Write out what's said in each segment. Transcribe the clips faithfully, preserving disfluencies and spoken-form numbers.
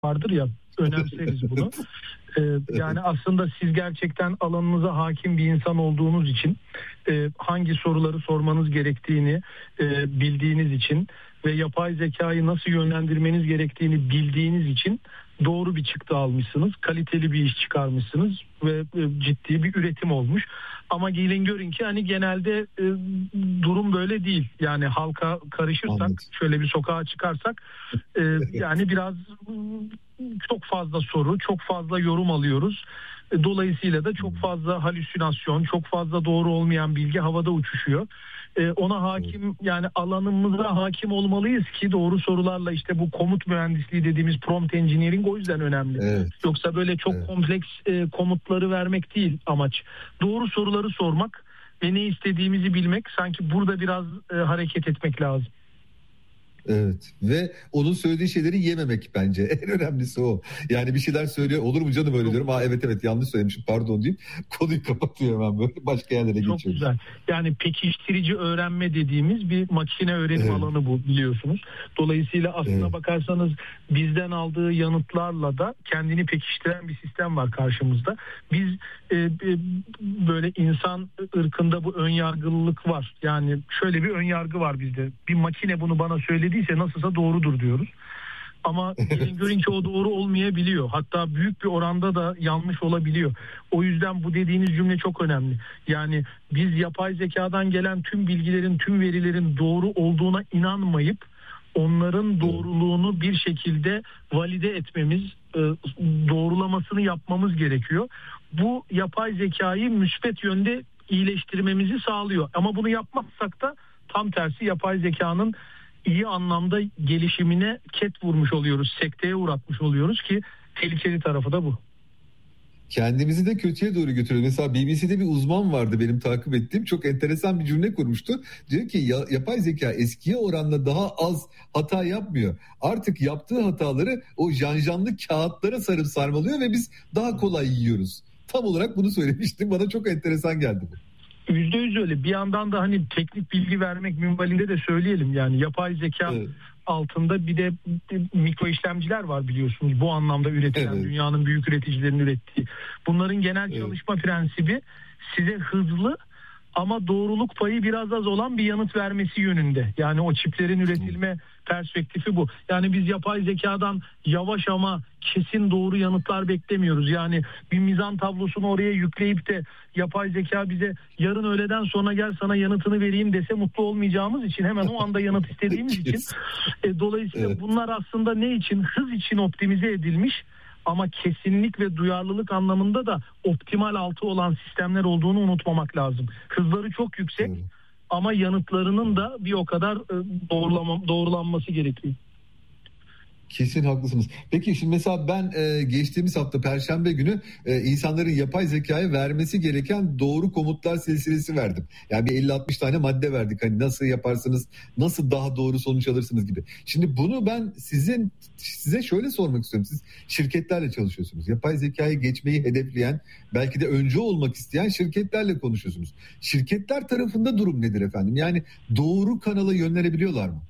vardır ya, önemseriz bunu. Ee, yani aslında siz gerçekten alanınıza hakim bir insan olduğunuz için, e, hangi soruları sormanız gerektiğini e, bildiğiniz için ve yapay zekayı nasıl yönlendirmeniz gerektiğini bildiğiniz için doğru bir çıktı almışsınız. Kaliteli bir iş çıkarmışsınız ve e, ciddi bir üretim olmuş. Ama gelin görün ki hani genelde e, durum böyle değil. Yani halka karışırsak, Anladım. şöyle bir sokağa çıkarsak e, yani biraz çok fazla soru, çok fazla yorum alıyoruz. E, dolayısıyla da çok fazla halüsinasyon, çok fazla doğru olmayan bilgi havada uçuşuyor. E, ona hakim, yani alanımıza hakim olmalıyız ki doğru sorularla, işte bu komut mühendisliği dediğimiz prompt engineering o yüzden önemli. Evet. Yoksa böyle çok Evet. kompleks e, komutları vermek değil amaç. Doğru soruları sormak ve ne istediğimizi bilmek. Sanki burada biraz e, hareket etmek lazım. Evet, ve onun söylediği şeyleri yememek bence en önemlisi o. Yani bir şeyler söylüyor, olur mu canım öyle Çok diyorum. Aa evet evet yanlış söylemişim, pardon deyip konuyu kapatıyor hemen, böyle başka yerlere Çok geçiyoruz. güzel. Yani pekiştirici öğrenme dediğimiz bir makine öğrenim Evet. alanı bu, biliyorsunuz. Dolayısıyla aslına Evet. bakarsanız bizden aldığı yanıtlarla da kendini pekiştiren bir sistem var karşımızda. Biz e, e, böyle insan ırkında bu önyargılılık var. Yani şöyle bir önyargı var bizde. Bir makine bunu bana söylediyse nasılsa doğrudur diyoruz. Ama gelin görün ki o doğru olmayabiliyor. Hatta büyük bir oranda da yanlış olabiliyor. O yüzden bu dediğiniz cümle çok önemli. Yani biz yapay zekadan gelen tüm bilgilerin, tüm verilerin doğru olduğuna inanmayıp onların doğruluğunu bir şekilde valide etmemiz, doğrulamasını yapmamız gerekiyor. Bu yapay zekayı müspet yönde iyileştirmemizi sağlıyor. Ama bunu yapmazsak da tam tersi yapay zekanın iyi anlamda gelişimine ket vurmuş oluyoruz, sekteye uğratmış oluyoruz ki tehlikeli tarafı da bu. Kendimizi de kötüye doğru götürüyoruz. Mesela B B C'de bir uzman vardı benim takip ettiğim. Çok enteresan bir cümle kurmuştu. Diyor ki ya, yapay zeka eskiye oranla daha az hata yapmıyor. Artık yaptığı hataları o janjanlı kağıtlara sarıp sarmalıyor ve biz daha kolay yiyoruz. Tam olarak bunu söylemiştim. Bana çok enteresan geldi bu. Yüzde yüz öyle. Bir yandan da hani teknik bilgi vermek minvalinde de söyleyelim. Yani yapay zeka evet. altında bir de mikro işlemciler var, biliyorsunuz. Bu anlamda üretilen, evet. dünyanın büyük üreticilerinin ürettiği. Bunların genel evet. çalışma prensibi size hızlı ama doğruluk payı biraz az olan bir yanıt vermesi yönünde. Yani o çiplerin üretilme perspektifi bu. Yani biz yapay zekadan yavaş ama kesin doğru yanıtlar beklemiyoruz. Yani bir mizan tablosunu oraya yükleyip de yapay zeka bize yarın öğleden sonra gel sana yanıtını vereyim dese mutlu olmayacağımız için, hemen o anda yanıt istediğimiz için. E, dolayısıyla evet. bunlar aslında ne için? Hız için optimize edilmiş ama kesinlik ve duyarlılık anlamında da optimal altı olan sistemler olduğunu unutmamak lazım. Hızları çok yüksek hmm. ama yanıtlarının da bir o kadar doğrulama, doğrulanması gerekiyor. Kesin haklısınız. Peki şimdi mesela ben e, geçtiğimiz hafta Perşembe günü e, insanların yapay zekaya vermesi gereken doğru komutlar silsilesi verdim. Yani bir elli altmış tane madde verdik. Hani nasıl yaparsınız, nasıl daha doğru sonuç alırsınız gibi. Şimdi bunu ben sizin size şöyle sormak istiyorum. Siz şirketlerle çalışıyorsunuz. Yapay zekayı geçmeyi hedefleyen, belki de öncü olmak isteyen şirketlerle konuşuyorsunuz. Şirketler tarafında durum nedir efendim? Yani doğru kanala yönlenebiliyorlar mı?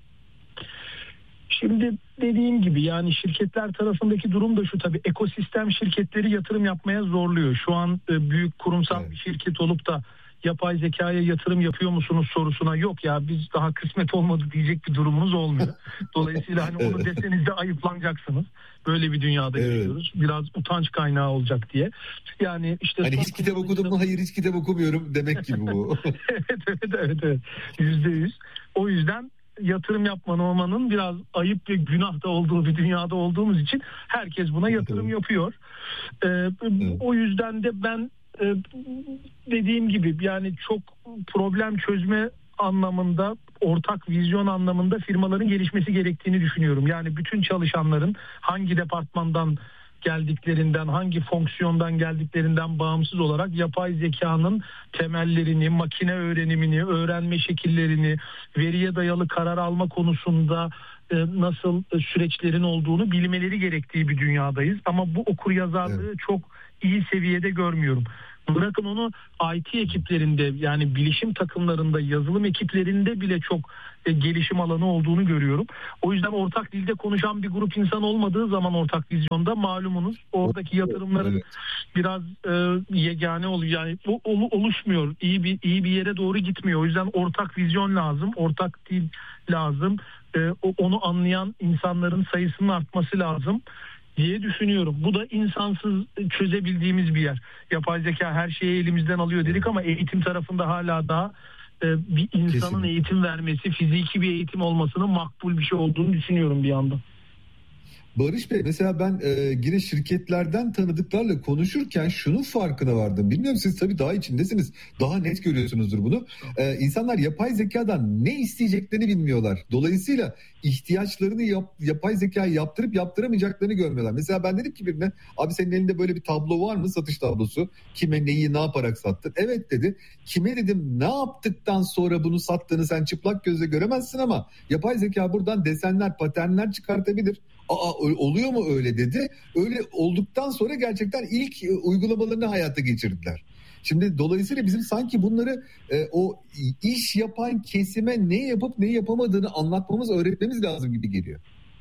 Şimdi dediğim gibi yani şirketler tarafındaki durum da şu, tabii ekosistem şirketleri yatırım yapmaya zorluyor. Şu an büyük kurumsal evet. bir şirket olup da yapay zekaya yatırım yapıyor musunuz sorusuna yok ya biz daha kısmet olmadı diyecek bir durumunuz olmuyor. Dolayısıyla hani onu deseniz de ayıplanacaksınız. Böyle bir dünyada evet. yaşıyoruz. Biraz utanç kaynağı olacak diye. Yani işte hani hiç kitap okudun mu? Hayır hiç kitap okumuyorum demek gibi bu. evet evet evet evet. Yüzde yüz. O yüzden yatırım yapmanın biraz ayıp ve günah da olduğu bir dünyada olduğumuz için herkes buna yatırım yapıyor. Ee, evet. O yüzden de ben e, dediğim gibi yani çok problem çözme anlamında, ortak vizyon anlamında firmaların gelişmesi gerektiğini düşünüyorum. Yani bütün çalışanların hangi departmandan geldiklerinden, hangi fonksiyondan geldiklerinden bağımsız olarak yapay zekanın temellerini, makine öğrenimini, öğrenme şekillerini, veriye dayalı karar alma konusunda e, nasıl süreçlerin olduğunu bilmeleri gerektiği bir dünyadayız. Ama bu okuryazarlığı evet. çok iyi seviyede görmüyorum. Bırakın onu I T ekiplerinde, yani bilişim takımlarında, yazılım ekiplerinde bile çok e, gelişim alanı olduğunu görüyorum. O yüzden ortak dilde konuşan bir grup insan olmadığı zaman ortak vizyonda malumunuz oradaki yatırımların evet. biraz e, yegane oluyor. Yani o, o, oluşmuyor. İyi bir iyi bir yere doğru gitmiyor. O yüzden ortak vizyon lazım, ortak dil lazım. E, onu anlayan insanların sayısının artması lazım diye düşünüyorum. Bu da insansız çözebildiğimiz bir yer. Yapay zeka her şeyi elimizden alıyor dedik ama eğitim tarafında hala daha e, bir insanın Kesinlikle. eğitim vermesi, fiziki bir eğitim olmasının makbul bir şey olduğunu düşünüyorum bir yandan. Barış Bey, mesela ben e, yine şirketlerden tanıdıklarla konuşurken şunun farkına vardım. Bilmiyorum, siz tabii daha içindesiniz. Daha net görüyorsunuzdur bunu. E, insanlar yapay zekadan ne isteyeceklerini bilmiyorlar. Dolayısıyla ihtiyaçlarını yap, yapay zekayı yaptırıp yaptıramayacaklarını görmüyorlar. Mesela ben dedim ki birine, abi senin elinde böyle bir tablo var mı, satış tablosu? Kime neyi ne yaparak sattın? Evet dedi. Kime dedim, ne yaptıktan sonra bunu sattığını sen çıplak gözle göremezsin ama yapay zeka buradan desenler, paternler çıkartabilir. Aa, oluyor mu öyle dedi. Öyle olduktan sonra gerçekten ilk uygulamalarını hayata geçirdiler. Şimdi dolayısıyla bizim sanki bunları e, o iş yapan kesime ne yapıp ne yapamadığını anlatmamız, öğretmemiz lazım gibi geliyor.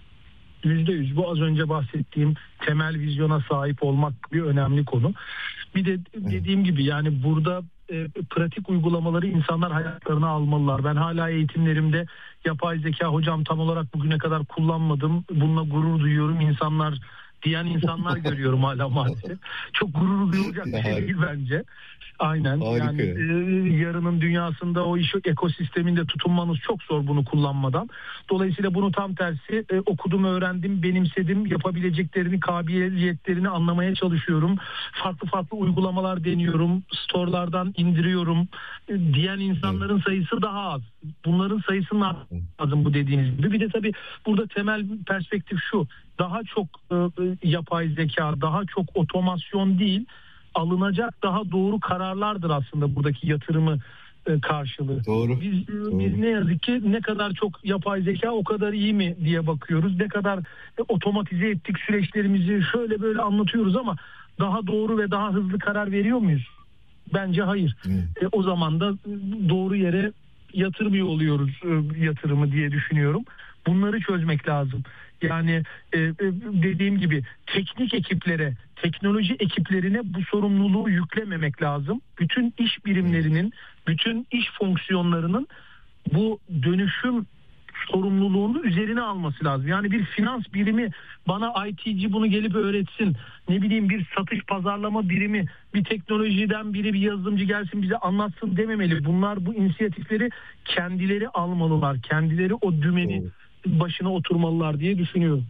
Yüzde yüz bu az önce bahsettiğim temel vizyona sahip olmak bir önemli konu. Bir de dediğim gibi yani burada e, pratik uygulamaları insanlar hayatlarına almalılar. Ben hala eğitimlerimde yapay zeka hocam tam olarak bugüne kadar kullanmadım, bununla gurur duyuyorum insanlar diyen insanlar görüyorum hala maalesef. Çok gurur duyulacak bir şey değil bence. Aynen. Harika. Yani e, yarının dünyasında o iş ekosisteminde tutunmanız çok zor bunu kullanmadan. Dolayısıyla bunu tam tersi e, okudum, öğrendim, benimsedim, yapabileceklerini, kabiliyetlerini anlamaya çalışıyorum. Farklı farklı uygulamalar deniyorum, storelardan indiriyorum e, diyen insanların evet. sayısı daha az. Bunların sayısının artması lazım bu dediğiniz gibi. Bir de tabii burada temel perspektif şu. Daha çok e, yapay zeka, daha çok otomasyon değil, alınacak daha doğru kararlardır aslında buradaki yatırımı e, karşılığı. Doğru. Biz, doğru. biz ne yazık ki ne kadar çok yapay zeka o kadar iyi mi diye bakıyoruz. Ne kadar e, otomatize ettik süreçlerimizi şöyle böyle anlatıyoruz ama daha doğru ve daha hızlı karar veriyor muyuz? Bence hayır. E, o zaman da doğru yere yatırmıyor oluyoruz e, yatırımı diye düşünüyorum. Bunları çözmek lazım. Yani e, dediğim gibi teknik ekiplere, teknoloji ekiplerine bu sorumluluğu yüklememek lazım. Bütün iş birimlerinin, bütün iş fonksiyonlarının bu dönüşüm sorumluluğunu üzerine alması lazım. Yani bir finans birimi bana I T'ci bunu gelip öğretsin. Ne bileyim bir satış pazarlama birimi, bir teknolojiden biri, bir yazılımcı gelsin bize anlatsın dememeli. Bunlar bu inisiyatifleri kendileri almalılar. Kendileri o dümeni başına oturmalılar diye düşünüyorum.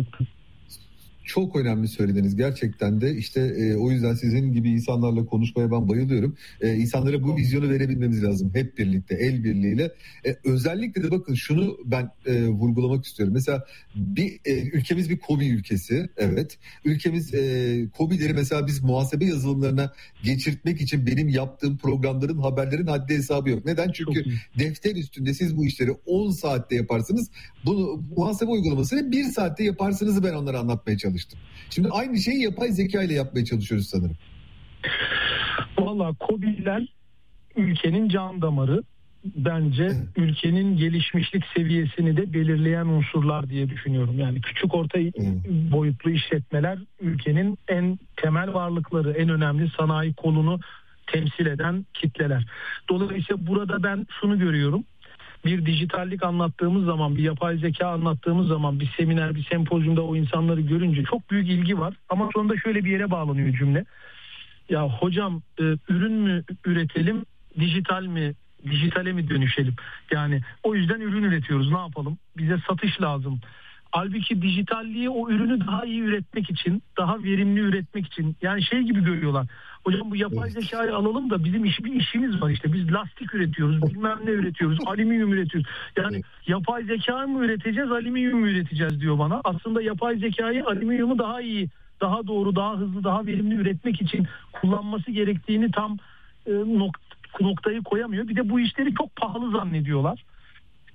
Çok önemli söylediniz gerçekten de. İşte e, o yüzden sizin gibi insanlarla konuşmaya ben bayılıyorum. E, insanlara bu vizyonu verebilmemiz lazım hep birlikte, el birliğiyle. E, özellikle de bakın şunu ben e, vurgulamak istiyorum. Mesela bir e, ülkemiz bir KOBİ ülkesi. Evet. Ülkemiz e, KOBİ'leri mesela biz muhasebe yazılımlarına geçirtmek için benim yaptığım programların, haberlerin haddi hesabı yok. Neden? Çünkü defter üstünde siz bu işleri on saatte yaparsınız. Bunu muhasebe uygulamasını bir saatte yaparsınız, ben onlara anlatmaya çalışıyorum. Şimdi aynı şeyi yapay zeka ile yapmaya çalışıyoruz sanırım. Valla KOBİ'ler ülkenin can damarı. Bence ülkenin gelişmişlik seviyesini de belirleyen unsurlar diye düşünüyorum. Yani küçük orta hmm. boyutlu işletmeler ülkenin en temel varlıkları, en önemli sanayi kolunu temsil eden kitleler. Dolayısıyla burada ben şunu görüyorum. Bir dijitallik anlattığımız zaman, bir yapay zeka anlattığımız zaman, bir seminer, bir sempozyumda o insanları görünce çok büyük ilgi var. Ama sonunda şöyle bir yere bağlanıyor cümle. Ya hocam e, ürün mü üretelim, dijital mi, dijitale mi dönüşelim? Yani o yüzden ürün üretiyoruz. Ne yapalım? Bize satış lazım. Halbuki dijitalliği o ürünü daha iyi üretmek için, daha verimli üretmek için, yani şey gibi görüyorlar. Hocam bu yapay zekayı alalım da bizim iş, bir işimiz var işte. Biz lastik üretiyoruz, bilmem ne üretiyoruz, alüminyum üretiyoruz. Yani yapay zeka mı üreteceğiz, alüminyum mu üreteceğiz diyor bana. Aslında yapay zekayı, alüminyumu daha iyi, daha doğru, daha hızlı, daha verimli üretmek için kullanması gerektiğini tam e, nok- noktayı koyamıyor. Bir de bu işleri çok pahalı zannediyorlar.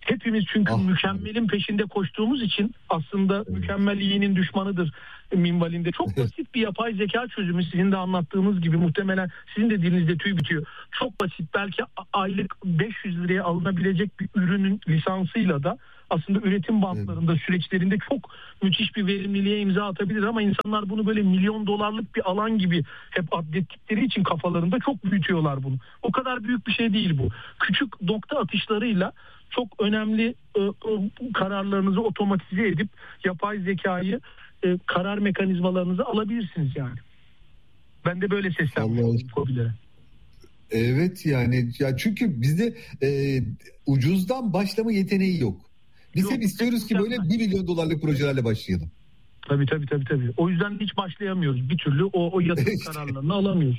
Hepimiz çünkü ah, mükemmelin peşinde koştuğumuz için aslında evet. Mükemmel iyinin düşmanıdır minvalinde. Çok basit bir yapay zeka çözümü, sizin de anlattığınız gibi, muhtemelen sizin de dilinizde tüy bitiyor. Çok basit, belki aylık beş yüz liraya alınabilecek bir ürünün lisansıyla da aslında üretim bantlarında, evet. süreçlerinde çok müthiş bir verimliliğe imza atabilir ama insanlar bunu böyle milyon dolarlık bir alan gibi hep adettikleri için kafalarında çok büyütüyorlar bunu. O kadar büyük bir şey değil bu. Küçük nokta atışlarıyla çok önemli e, e, kararlarınızı otomatize edip yapay zekayı e, karar mekanizmalarınızı alabilirsiniz yani. Ben de böyle seslenmiyorum kobilere. Evet yani ya çünkü bizde e, ucuzdan başlama yeteneği yok. Biz yok, hep istiyoruz ki böyle bir milyon dolarlık projelerle başlayalım. Tabii tabii tabii tabii. O yüzden hiç başlayamıyoruz. Bir türlü o o yatırım kararlarını alamıyoruz.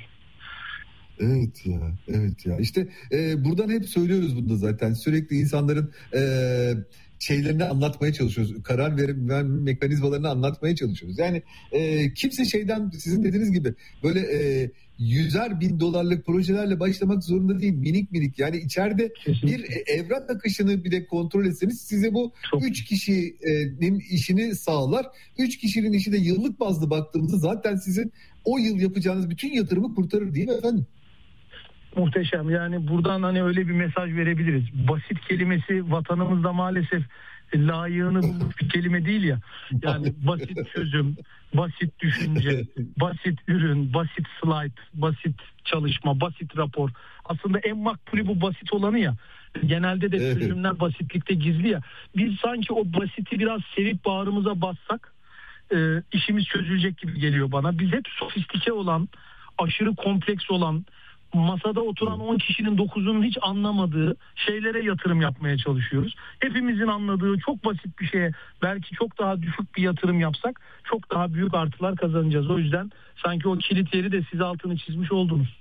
Evet ya, evet ya. İşte e, buradan hep söylüyoruz bunu da zaten. Sürekli insanların e, şeylerini anlatmaya çalışıyoruz. Karar verim verme mekanizmalarını anlatmaya çalışıyoruz. Yani e, kimse şeyden, sizin dediğiniz gibi böyle e, yüzer bin dolarlık projelerle başlamak zorunda değil. Minik minik, yani içeride bir evrak akışını bile kontrol etseniz size bu Çok. üç kişinin işini sağlar. Üç kişinin işi de yıllık bazlı baktığımızda zaten sizin o yıl yapacağınız bütün yatırımı kurtarır değil mi efendim? Muhteşem. Yani buradan hani öyle bir mesaj verebiliriz. Basit kelimesi vatanımızda maalesef layığını bulmuş bir kelime değil ya. Yani basit çözüm, basit düşünce, basit ürün, basit slide, basit çalışma, basit rapor. Aslında en makbulü bu basit olanı ya. Genelde de çözümler basitlikte gizli ya. Biz sanki o basiti biraz sevip bağrımıza bassak e, işimiz çözülecek gibi geliyor bana. Biz hep sofistike olan, aşırı kompleks olan, masada oturan on kişinin dokuzunun hiç anlamadığı şeylere yatırım yapmaya çalışıyoruz. Hepimizin anladığı çok basit bir şeye belki çok daha düşük bir yatırım yapsak çok daha büyük artılar kazanacağız. O yüzden sanki o kilit yeri de siz altını çizmiş oldunuz.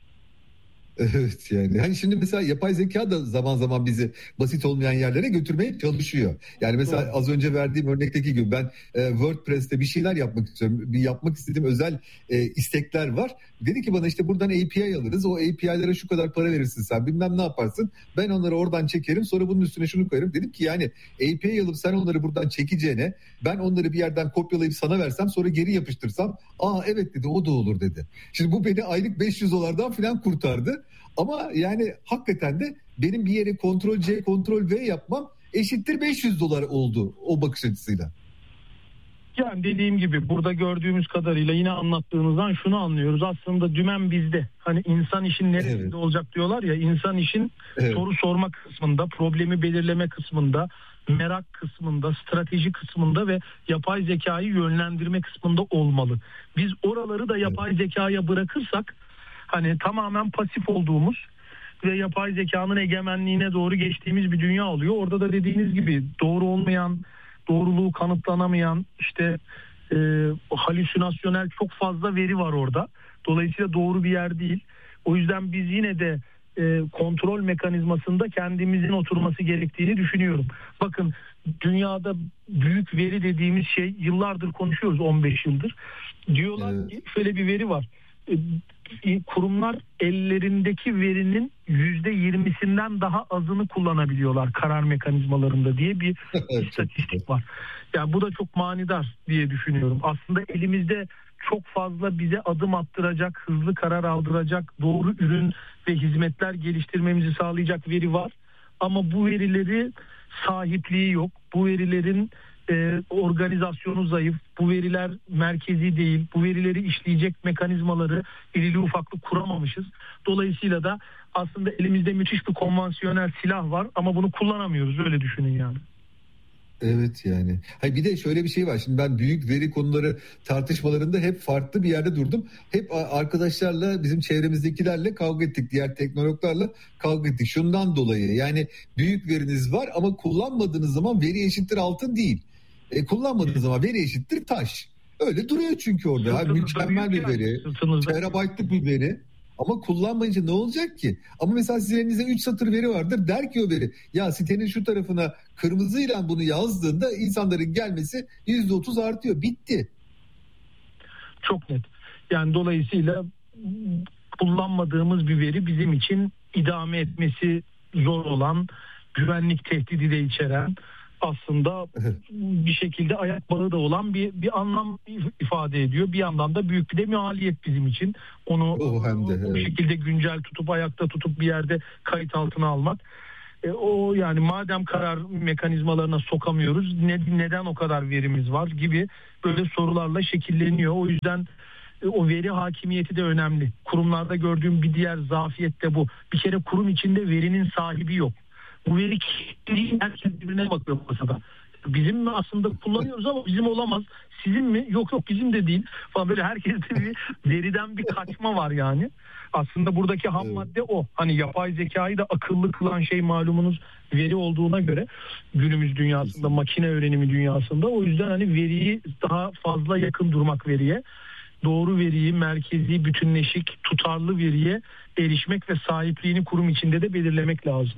Evet yani. Hani şimdi mesela yapay zeka da zaman zaman bizi basit olmayan yerlere götürmeye çalışıyor. Yani mesela Doğru. az önce verdiğim örnekteki gibi ben e, WordPress'te bir şeyler yapmak istiyorum. Bir yapmak istediğim özel e, istekler var. Dedi ki bana işte buradan A P I alırız. O A P I'lere şu kadar para verirsin sen. Bilmem ne yaparsın. Ben onları oradan çekerim. Sonra bunun üstüne şunu koyarım. Dedim ki yani A P I alıp sen onları buradan çekeceğine ben onları bir yerden kopyalayıp sana versem sonra geri yapıştırsam aa evet dedi, o da olur dedi. Şimdi bu beni aylık beş yüz dolardan falan kurtardı. Ama yani hakikaten de benim bir yere kontrol C, kontrol V yapmam eşittir beş yüz dolar oldu o bakış açısıyla. Yani dediğim gibi burada gördüğümüz kadarıyla yine anlattığınızdan şunu anlıyoruz. Aslında dümen bizde. Hani insan işin neresinde evet. olacak diyorlar ya. İnsan işin evet. soru sorma kısmında, problemi belirleme kısmında, merak kısmında, strateji kısmında ve yapay zekayı yönlendirme kısmında olmalı. Biz oraları da yapay evet. zekaya bırakırsak hani tamamen pasif olduğumuz ve yapay zekanın egemenliğine doğru geçtiğimiz bir dünya oluyor. Orada da dediğiniz gibi doğru olmayan, doğruluğu kanıtlanamayan, işte e, halüsinasyonel çok fazla veri var orada. Dolayısıyla doğru bir yer değil. O yüzden biz yine de e, kontrol mekanizmasında kendimizin oturması gerektiğini düşünüyorum. Bakın dünyada büyük veri dediğimiz şey yıllardır konuşuyoruz, on beş yıldır. Diyorlar evet. ki şöyle bir veri var. E, kurumlar ellerindeki verinin yüzde yirmisinden daha azını kullanabiliyorlar karar mekanizmalarında diye bir istatistik var. Yani bu da çok manidar diye düşünüyorum. Aslında elimizde çok fazla bize adım attıracak, hızlı karar aldıracak, doğru ürün ve hizmetler geliştirmemizi sağlayacak veri var. Ama bu verileri sahipliği yok. Bu verilerin e, organizasyonu zayıf. Bu veriler merkezi değil. Bu verileri işleyecek mekanizmaları irili ufaklı kuramamışız. Dolayısıyla da aslında elimizde müthiş bir konvansiyonel silah var ama bunu kullanamıyoruz. Öyle düşünün yani. Evet yani. Hayır, bir de şöyle bir şey var. Şimdi ben büyük veri konuları tartışmalarında hep farklı bir yerde durdum. Hep arkadaşlarla, bizim çevremizdekilerle kavga ettik. Diğer teknologlarla kavga ettik. Şundan dolayı yani büyük veriniz var ama kullanmadığınız zaman veri eşittir altın değil. E, kullanmadığınız zaman veri eşittir taş. Öyle duruyor çünkü orada. Ha, mükemmel bir veri. Terabaytlık bir veri. Ama kullanmayınca ne olacak ki? Ama mesela sizin elinizde üç satır veri vardır. Der ki o veri, ya sitenin şu tarafına kırmızıyla bunu yazdığında insanların gelmesi yüzde otuz artıyor. Bitti. Çok net. Yani dolayısıyla kullanmadığımız bir veri bizim için idame etmesi zor olan güvenlik tehdidi de içeren, aslında bir şekilde ayak bağı da olan bir bir anlam ifade ediyor. Bir yandan da büyük bir de maliyet bizim için. Onu oh, hem de, bu evet. şekilde güncel tutup ayakta tutup bir yerde kayıt altına almak. E, o yani madem karar mekanizmalarına sokamıyoruz, ne, neden o kadar verimiz var gibi böyle sorularla şekilleniyor. O yüzden e, o veri hakimiyeti de önemli. Kurumlarda gördüğüm bir diğer zafiyet de bu. Bir kere kurum içinde verinin sahibi yok. Bu veri değil, herkes birbirine bakıyor masada. Bizim mi aslında kullanıyoruz ama bizim olamaz. Sizin mi? Yok yok bizim de değil falan, böyle herkeste bir veriden bir kaçma var yani. Aslında buradaki ham madde o. Hani yapay zekayı da akıllı kılan şey malumunuz veri olduğuna göre günümüz dünyasında, makine öğrenimi dünyasında, o yüzden hani veriyi daha fazla yakın durmak veriye, doğru veriyi, merkezi, bütünleşik, tutarlı veriye erişmek ve sahipliğini kurum içinde de belirlemek lazım.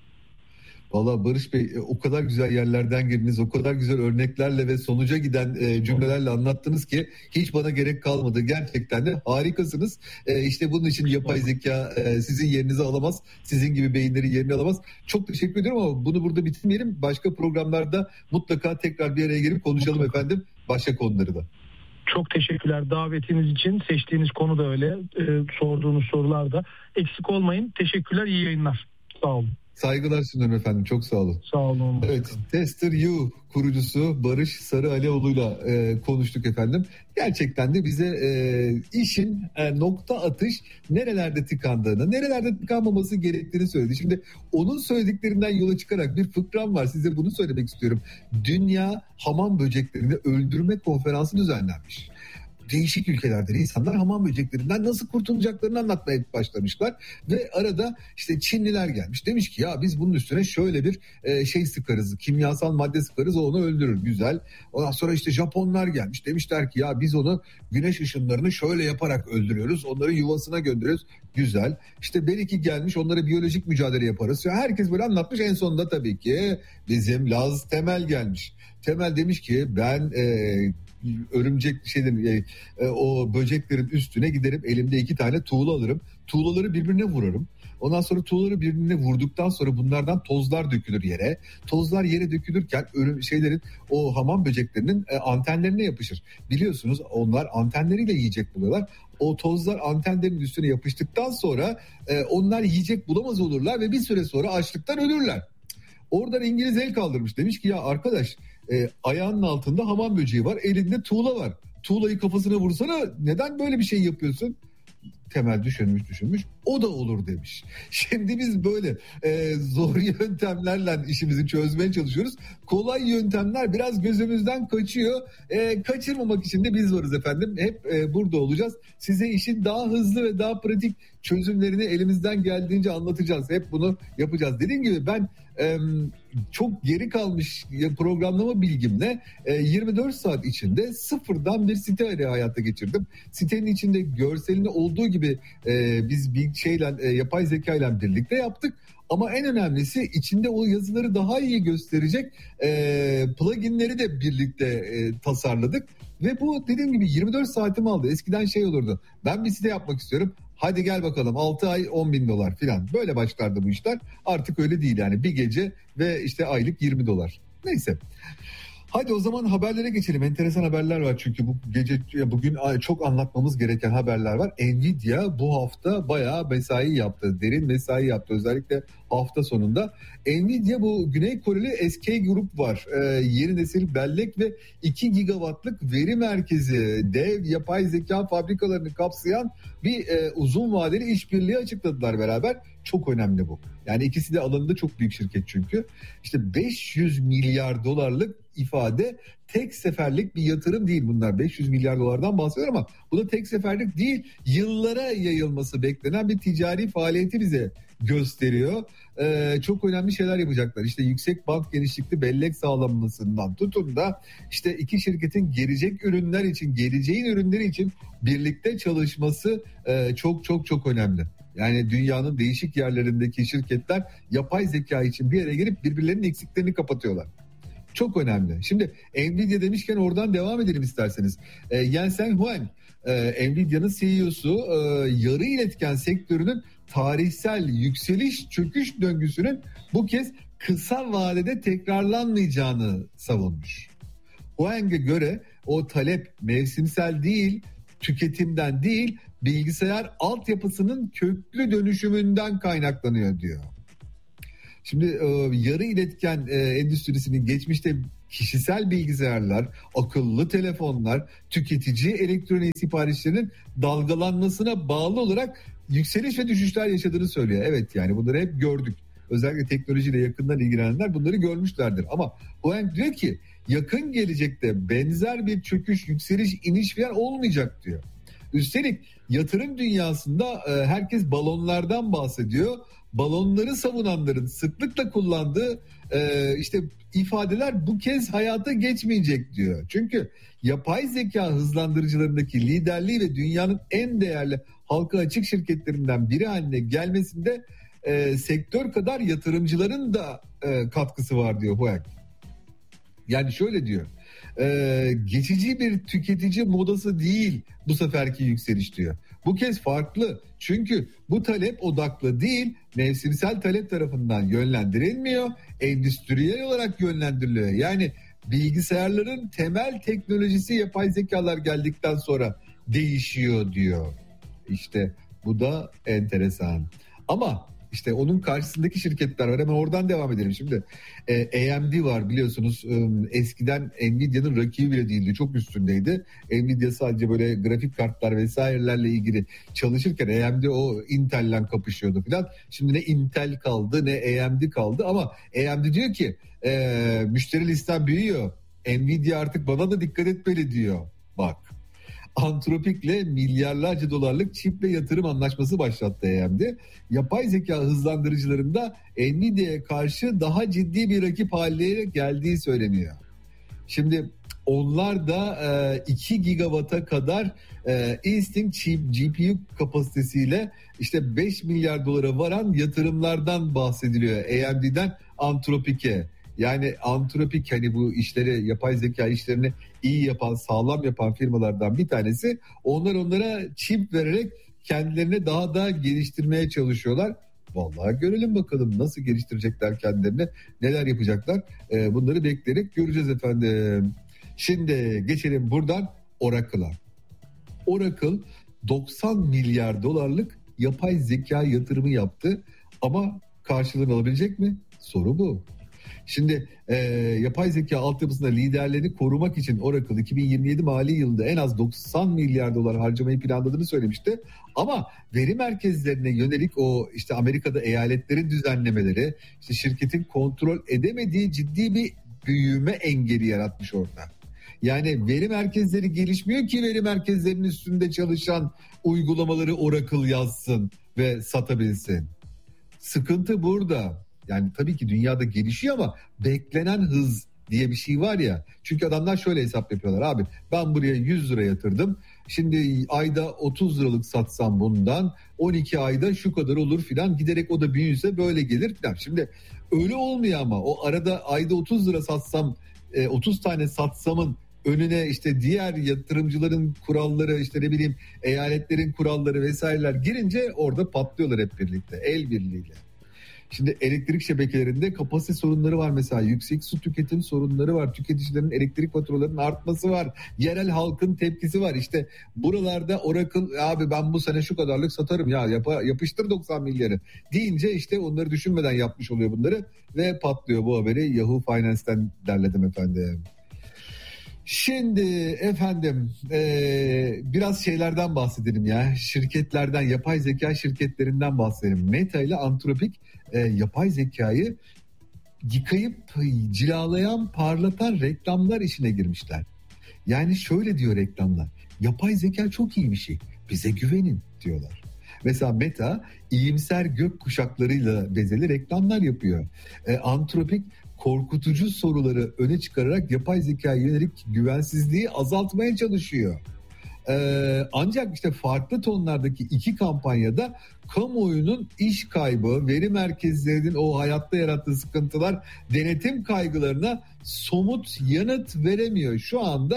Valla Barış Bey, o kadar güzel yerlerden girdiniz, o kadar güzel örneklerle ve sonuca giden e, cümlelerle anlattınız ki hiç bana gerek kalmadı. Gerçekten de harikasınız. E, işte bunun için yapay zeka e, sizin yerinizi alamaz, sizin gibi beyinleri yerini alamaz. Çok teşekkür ederim ama bunu burada bitirmeyelim. Başka programlarda mutlaka tekrar bir araya gelip konuşalım efendim, başka konuları da. Çok teşekkürler davetiniz için. Seçtiğiniz konu da öyle, e, sorduğunuz sorular da. Eksik olmayın. Teşekkürler, iyi yayınlar. Sağ olun. Saygılar sunuyorum efendim. Çok sağ olun. Sağ olun. Evet, Tester.U kurucusu Barış Sarıalioğlu'yla e, konuştuk efendim. Gerçekten de bize e, işin e, nokta atış nerelerde tıkandığını, nerelerde tıkanmaması gerektiğini söyledi. Şimdi onun söylediklerinden yola çıkarak bir fıkram var. Size bunu söylemek istiyorum. Dünya Hamam Böceklerini Öldürme Konferansı düzenlenmiş. Değişik ülkelerde insanlar hamam böceklerinden nasıl kurtulacaklarını anlatmaya başlamışlar ve arada işte Çinliler gelmiş, demiş ki ya biz bunun üstüne şöyle bir e, şey sıkarız, kimyasal madde sıkarız, o onu öldürür, güzel. Ondan sonra işte Japonlar gelmiş, demişler ki ya biz onu güneş ışınlarını şöyle yaparak öldürüyoruz, onları yuvasına gönderiyoruz, güzel. İşte belki gelmiş, onlara biyolojik mücadele yaparız. Herkes böyle anlatmış, en sonunda tabii ki bizim Laz Temel gelmiş. Temel demiş ki ben e, örümcek şeyden e, o böceklerin üstüne giderim, elimde iki tane tuğla alırım, tuğlaları birbirine vurarım. Ondan sonra tuğlaları birbirine vurduktan sonra bunlardan tozlar dökülür yere. Tozlar yere dökülürken örüm, şeylerin, o hamam böceklerinin e, antenlerine yapışır. Biliyorsunuz onlar antenleriyle yiyecek buluyorlar. O tozlar antenlerin üstüne yapıştıktan sonra e, onlar yiyecek bulamaz olurlar ve bir süre sonra açlıktan ölürler. Oradan İngiliz el kaldırmış, demiş ki ya arkadaş e, ayağının altında hamam böceği var, elinde tuğla var. Tuğlayı kafasına vursana, neden böyle bir şey yapıyorsun? Temel düşünmüş düşünmüş, o da olur demiş. Şimdi biz böyle e, zor yöntemlerle işimizi çözmeye çalışıyoruz. Kolay yöntemler biraz gözümüzden kaçıyor. E, kaçırmamak için de biz varız efendim. Hep e, burada olacağız. Size işin daha hızlı ve daha pratik çözümlerini elimizden geldiğince anlatacağız. Hep bunu yapacağız. Dediğim gibi ben e, çok geri kalmış programlama bilgimle e, yirmi dört saat içinde sıfırdan bir site hayata geçirdim. Sitenin içinde görselini olduğu gibi e, biz bir şeyle e, yapay zeka ile birlikte yaptık. Ama en önemlisi içinde o yazıları daha iyi gösterecek e, pluginleri de birlikte e, tasarladık. Ve bu dediğim gibi yirmi dört saatimi aldı. Eskiden şey olurdu. Ben bir site yapmak istiyorum. Hadi gel bakalım altı ay on bin dolar falan. Böyle başlardı bu işler. Artık öyle değil yani. Bir gece ve işte aylık yirmi dolar. Neyse. Hadi o zaman haberlere geçelim. Enteresan haberler var çünkü bu gece, bugün çok anlatmamız gereken haberler var. Nvidia bu hafta bayağı mesai yaptı. Derin mesai yaptı. Özellikle hafta sonunda. Nvidia, bu Güney Koreli S K Group var. Ee, yeni nesil bellek ve iki gigawattlık veri merkezi, dev yapay zeka fabrikalarını kapsayan bir e, uzun vadeli işbirliği açıkladılar beraber. Çok önemli bu. Yani ikisi de alanında çok büyük şirket çünkü. İşte beş yüz milyar dolarlık ifade, tek seferlik bir yatırım değil bunlar. beş yüz milyar dolardan bahsediyor ama bu da tek seferlik değil. Yıllara yayılması beklenen bir ticari faaliyeti bize gösteriyor. Ee, çok önemli şeyler yapacaklar. İşte yüksek bant genişlikli bellek sağlanmasından tutun da işte iki şirketin gelecek ürünler için, geleceğin ürünleri için birlikte çalışması e, çok çok çok önemli. Yani dünyanın değişik yerlerindeki şirketler yapay zeka için bir araya gelip birbirlerinin eksiklerini kapatıyorlar. Çok önemli. Şimdi Nvidia demişken oradan devam edelim isterseniz. E, Jensen Huang, e, Nvidia'nın C E O'su e, yarı iletken sektörünün tarihsel yükseliş çöküş döngüsünün bu kez kısa vadede tekrarlanmayacağını savunmuş. Huang'e göre o talep mevsimsel değil, tüketimden değil, bilgisayar altyapısının köklü dönüşümünden kaynaklanıyor diyor. Şimdi e, yarı iletken e, endüstrisinin geçmişte kişisel bilgisayarlar, akıllı telefonlar, tüketici elektronik siparişlerinin dalgalanmasına bağlı olarak yükseliş ve düşüşler yaşadığını söylüyor. Evet, yani bunları hep gördük. Özellikle teknolojiyle yakından ilgilenenler bunları görmüşlerdir. Ama Huang diyor ki yakın gelecekte benzer bir çöküş, yükseliş, iniş falan olmayacak diyor. Üstelik yatırım dünyasında e, herkes balonlardan bahsediyor. Balonları savunanların sıklıkla kullandığı e, işte ifadeler bu kez hayata geçmeyecek diyor. Çünkü yapay zeka hızlandırıcılarındaki liderliği ve dünyanın en değerli halka açık şirketlerinden biri haline gelmesinde e, sektör kadar yatırımcıların da e, katkısı var diyor Huang. Yani şöyle diyor. Ee, geçici bir tüketici modası değil bu seferki yükseliş diyor. Bu kez farklı. Çünkü bu talep odaklı değil, mevsimsel talep tarafından yönlendirilmiyor, endüstriyel olarak yönlendiriliyor. Yani bilgisayarların temel teknolojisi yapay zekalar geldikten sonra değişiyor diyor. İşte bu da enteresan. Ama İşte onun karşısındaki şirketler var. Hemen oradan devam edelim şimdi. E, A M D var biliyorsunuz. E, eskiden Nvidia'nın rakibi bile değildi. Çok üstündeydi. Nvidia sadece böyle grafik kartlar vesairelerle ilgili çalışırken A M D o Intel'le kapışıyordu falan. Şimdi ne Intel kaldı ne A M D kaldı ama A M D diyor ki e, müşteri listem büyüyor. Nvidia artık bana da dikkat etmeli diyor. Bak. Anthropic'le milyarlarca dolarlık çip ve yatırım anlaşması başlattı A M D. Yapay zeka hızlandırıcılarında Nvidia'ya karşı daha ciddi bir rakip haline geldiği söyleniyor. Şimdi onlar da iki gigawatt'a kadar Instinct Chip G P U kapasitesiyle işte beş milyar dolara varan yatırımlardan bahsediliyor A M D'den Anthropic'e. Yani Anthropic hani bu işleri, yapay zeka işlerini iyi yapan, sağlam yapan firmalardan bir tanesi. Onlar onlara çip vererek kendilerini daha da geliştirmeye çalışıyorlar. Vallahi görelim bakalım nasıl geliştirecekler kendilerini, neler yapacaklar. Ee, bunları bekleyerek göreceğiz efendim. Şimdi geçelim buradan Oracle'a. Oracle doksan milyar dolarlık yapay zeka yatırımı yaptı ama karşılığını alabilecek mi? Soru bu. Şimdi e, yapay zeka altyapısında liderlerini korumak için Oracle iki bin yirmi yedi mali yılında en az doksan milyar dolar harcamayı planladığını söylemişti. Ama veri merkezlerine yönelik o işte Amerika'da eyaletlerin düzenlemeleri, işte şirketin kontrol edemediği ciddi bir büyüme engeli yaratmış orada. Yani veri merkezleri gelişmiyor ki veri merkezlerinin üstünde çalışan uygulamaları Oracle yazsın ve satabilsin. Sıkıntı burada. Yani tabii ki dünyada gelişiyor ama beklenen hız diye bir şey var ya. Çünkü adamlar şöyle hesap yapıyorlar abi. Ben buraya yüz lira yatırdım. Şimdi ayda otuz liralık satsam bundan on iki ayda şu kadar olur filan. Giderek o da büyüyse böyle gelir filan. Şimdi öyle olmuyor ama o arada ayda otuz lira satsam otuz tane satsamın önüne işte diğer yatırımcıların kuralları, işte ne bileyim eyaletlerin kuralları vesaireler girince orada patlıyorlar hep birlikte, el birliğiyle. Şimdi elektrik şebekelerinde kapasite sorunları var mesela. Yüksek su tüketim sorunları var. Tüketicilerin elektrik faturalarının artması var. Yerel halkın tepkisi var. İşte buralarda Oracle abi ben bu sene şu kadarlık satarım ya yap, yapıştır doksan milyarı deyince işte onları düşünmeden yapmış oluyor bunları ve patlıyor bu haberi. Yahoo Finance'ten derledim efendim. Şimdi efendim ee, biraz şeylerden bahsedelim ya. Şirketlerden, yapay zeka şirketlerinden bahsedelim. Meta ile Anthropic e, yapay zekayı yıkayıp cilalayan, parlatan reklamlar işine girmişler. Yani şöyle diyor reklamlar. Yapay zeka çok iyi bir şey. Bize güvenin diyorlar. Mesela Meta iyimser gök kuşaklarıyla bezeli reklamlar yapıyor. E, Anthropic korkutucu soruları öne çıkararak yapay zekaya yönelik güvensizliği azaltmaya çalışıyor. Ee, ancak işte farklı tonlardaki iki kampanyada kamuoyunun iş kaybı, veri merkezlerinin o hayatta yarattığı sıkıntılar, denetim kaygılarına somut yanıt veremiyor. Şu anda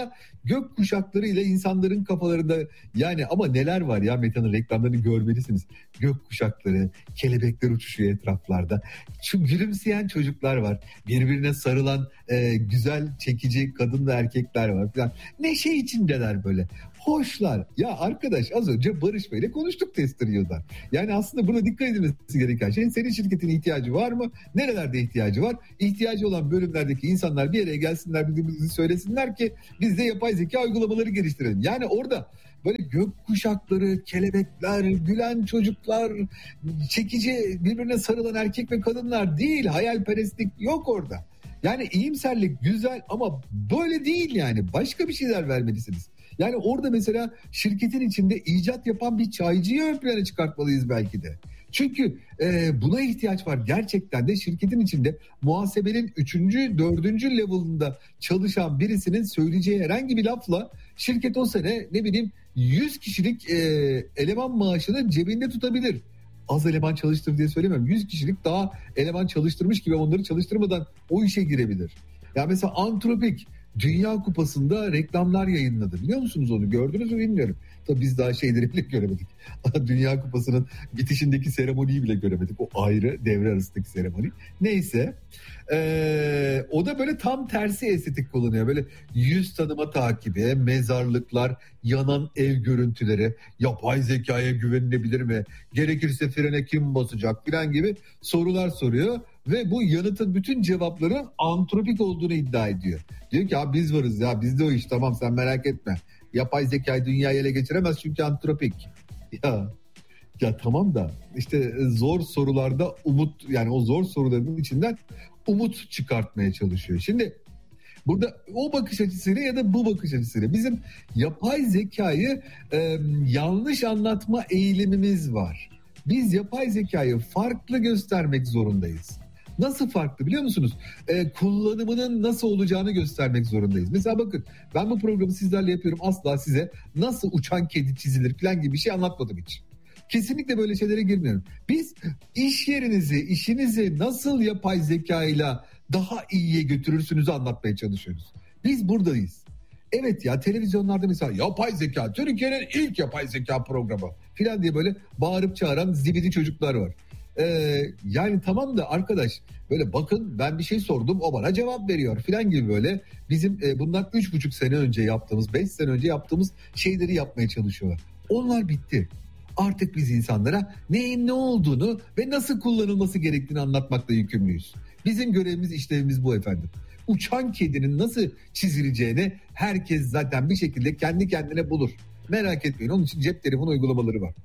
gök kuşakları ile insanların kafalarında, yani ama neler var ya, Meta'nın reklamlarını görmelisiniz. Gök kuşakları, kelebekler uçuşuyor etraflarda. Şu gülümseyen çocuklar var. Birbirine sarılan e, güzel, çekici kadın ve erkekler var falan. Neşe içindeler böyle. Hoşlar. Ya arkadaş, az önce Barış Bey'le konuştuk Testerio'da. Yani aslında buna dikkat edilmesi gereken şey, senin şirketin ihtiyacı var mı? Nerelerde ihtiyacı var? İhtiyacı olan bölümlerdeki insanlar bir araya gelsinler, birbirimizi söylesinler ki biz de yapay zeka uygulamaları geliştirelim. Yani orada böyle gök kuşakları, kelebekler, gülen çocuklar, çekici, birbirine sarılan erkek ve kadınlar değil. Hayalperestlik yok orada. Yani iyimserlik güzel ama böyle değil yani. Başka bir şeyler vermelisiniz. Yani orada mesela şirketin içinde icat yapan bir çaycıyı ön plana çıkartmalıyız belki de. Çünkü e, buna ihtiyaç var. Gerçekten de şirketin içinde muhasebenin üçüncü, dördüncü level'ında çalışan birisinin söyleyeceği herhangi bir lafla şirket o sene ne bileyim yüz kişilik e, eleman maaşını cebinde tutabilir. Az eleman çalıştır diye söylemiyorum. yüz kişilik daha eleman çalıştırmış gibi onları çalıştırmadan o işe girebilir. Ya mesela Antropik Dünya Kupası'nda reklamlar yayınladı. Biliyor musunuz onu? Gördünüz mü bilmiyorum. Tabii biz daha şeyleri bile göremedik. Dünya Kupası'nın bitişindeki seremoniyi bile göremedik. O ayrı, devre arasındaki seremoni. Neyse. Ee, o da böyle tam tersi estetik kullanıyor. Böyle yüz tanıma takibi, mezarlıklar, yanan ev görüntüleri, yapay zekaya güvenilebilir mi? Gerekirse frene kim basacak filan gibi sorular soruyor. Ve bu yanıtın bütün cevapların antropik olduğunu iddia ediyor. Diyor ki ya biz varız ya, bizde o iş, tamam sen merak etme. Yapay zekayı dünyayı ele geçiremez çünkü antropik. Ya ya tamam da işte zor sorularda umut, yani o zor soruların içinden umut çıkartmaya çalışıyor. Şimdi burada o bakış açısıyla ya da bu bakış açısıyla bizim yapay zekayı e, yanlış anlatma eğilimimiz var. Biz yapay zekayı farklı göstermek zorundayız. Nasıl farklı biliyor musunuz? Ee, kullanımının nasıl olacağını göstermek zorundayız. Mesela bakın, ben bu programı sizlerle yapıyorum. Asla size nasıl uçan kedi çizilir falan gibi bir şey anlatmadım hiç. Kesinlikle böyle şeylere girmiyorum. Biz iş yerinizi, işinizi nasıl yapay zekayla daha iyiye götürürsünüzü anlatmaya çalışıyoruz. Biz buradayız. Evet ya, televizyonlarda mesela yapay zeka, Türkiye'nin ilk yapay zeka programı falan diye böyle bağırıp çağıran zibidi çocuklar var. Ee, yani tamam da arkadaş, böyle bakın ben bir şey sordum o bana cevap veriyor falan gibi böyle bizim e, bundan üç buçuk sene önce yaptığımız, beş sene önce yaptığımız şeyleri yapmaya çalışıyorlar. Onlar bitti. Artık biz insanlara neyin ne olduğunu ve nasıl kullanılması gerektiğini anlatmakla yükümlüyüz. Bizim görevimiz, işlevimiz bu efendim. Uçan kedinin nasıl çizileceğini herkes zaten bir şekilde kendi kendine bulur. Merak etmeyin, onun için cep telefonu uygulamaları var.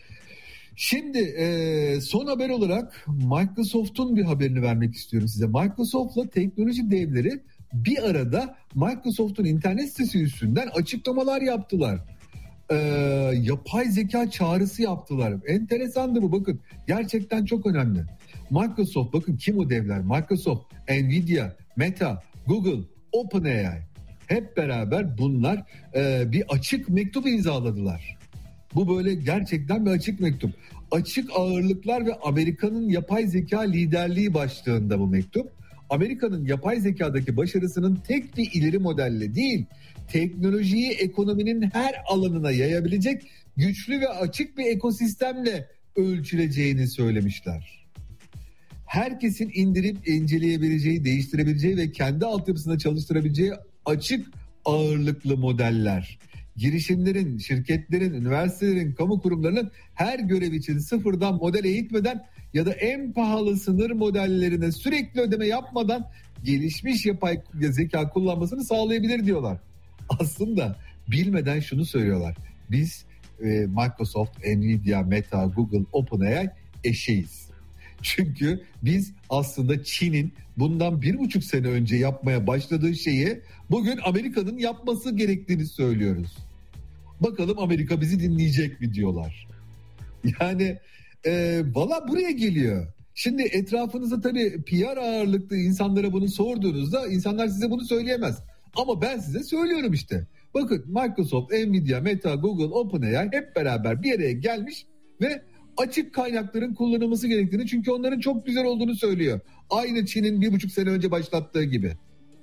Şimdi e, son haber olarak Microsoft'un bir haberini vermek istiyorum size. Microsoft'la teknoloji devleri bir arada Microsoft'un internet sitesi üstünden açıklamalar yaptılar. E, yapay zeka çağrısı yaptılar. Enteresandı bu, bakın. Gerçekten çok önemli. Microsoft, bakın kim o devler? Microsoft, Nvidia, Meta, Google, OpenAI. Hep beraber bunlar e, bir açık mektup imzaladılar. Bu böyle gerçekten bir açık mektup. Açık ağırlıklar ve Amerika'nın yapay zeka liderliği başlığında bu mektup. Amerika'nın yapay zekadaki başarısının tek bir ileri modelle değil, teknolojiyi ekonominin her alanına yayabilecek güçlü ve açık bir ekosistemle ölçüleceğini söylemişler. Herkesin indirip inceleyebileceği, değiştirebileceği ve kendi altyapısında çalıştırabileceği açık ağırlıklı modeller. Girişimlerin, şirketlerin, üniversitelerin, kamu kurumlarının her görev için sıfırdan model eğitmeden ya da en pahalı sınır modellerine sürekli ödeme yapmadan gelişmiş yapay zeka kullanmasını sağlayabilir diyorlar. Aslında bilmeden şunu söylüyorlar. Biz e, Microsoft, Nvidia, Meta, Google, OpenAI eşeğiz. Çünkü biz aslında Çin'in bundan bir buçuk sene önce yapmaya başladığı şeyi bugün Amerika'nın yapması gerektiğini söylüyoruz. Bakalım Amerika bizi dinleyecek mi diyorlar. Yani e, valla buraya geliyor. Şimdi etrafınızda tabii P R ağırlıklı insanlara bunu sorduğunuzda insanlar size bunu söyleyemez. Ama ben size söylüyorum işte. Bakın Microsoft, Nvidia, Meta, Google, OpenAI hep beraber bir araya gelmiş ve açık kaynakların kullanılması gerektiğini, çünkü onların çok güzel olduğunu söylüyor. Aynı Çin'in bir buçuk sene önce başlattığı gibi.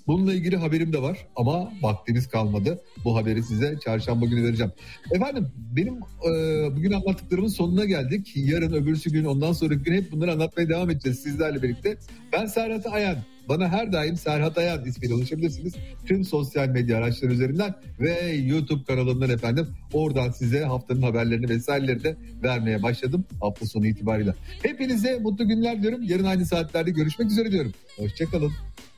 Bununla ilgili haberim de var ama vaktimiz kalmadı. Bu haberi size çarşamba günü vereceğim. Efendim benim e, bugün anlattıklarımın sonuna geldik. Yarın, öbürsü gün, ondan sonraki gün hep bunları anlatmaya devam edeceğiz sizlerle birlikte. Ben Serhat Ayan. Bana her daim Serhat Ayan ismiyle ulaşabilirsiniz. Tüm sosyal medya araçları üzerinden ve YouTube kanalımdan efendim. Oradan size haftanın haberlerini vesaireleri de vermeye başladım hafta sonu itibariyle. Hepinize mutlu günler diyorum. Yarın aynı saatlerde görüşmek üzere diyorum. Hoşçakalın.